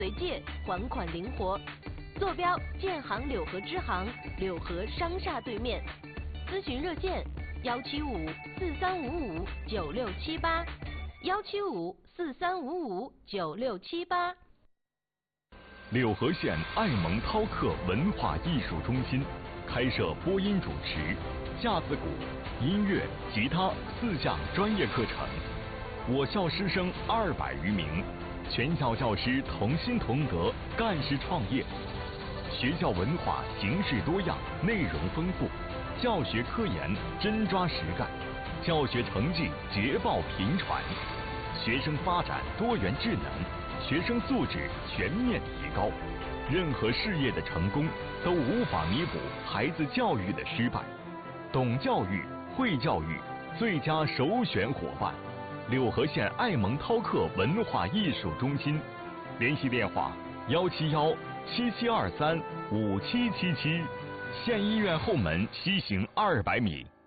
随借，还款灵活。坐标：建行柳河支行柳河商厦对面。咨询热线：175-4355-9678，175-4355-9678。 柳河县爱蒙饕客文化艺术中心开设播音主持、架子鼓、音乐、吉他4项专业课程。我校师生200余名，全校教师同心同德，干事创业。学校文化形式多样，内容丰富，教学科研真抓实干，教学成绩捷报频传，学生发展多元智能，学生素质全面提高。任何事业的成功都无法弥补孩子教育的失败。懂教育、会教育，最佳首选伙伴。柳河县爱蒙饕客文化艺术中心，联系电话171-7723-5777，县医院后门西行200米。